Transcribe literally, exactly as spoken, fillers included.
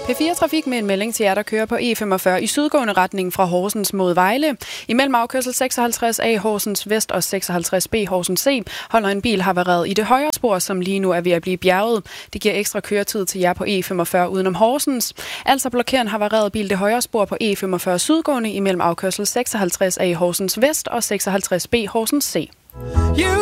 P fire Trafik med en melding til jer, der kører på E femogfyrre i sydgående retning fra Horsens mod Vejle. Imellem afkørsel seksoghalvtreds A Horsens Vest og seksoghalvtreds B Horsens C holder en bil havareret i det højre spor, som lige nu er ved at blive bjerget. Det giver ekstra køretid til jer på E femogfyrre udenom Horsens. Altså blokerer en havareret bil det højre spor på E femogfyrre sydgående imellem afkørsel seksoghalvtreds A Horsens Vest og seksoghalvtreds B Horsens C.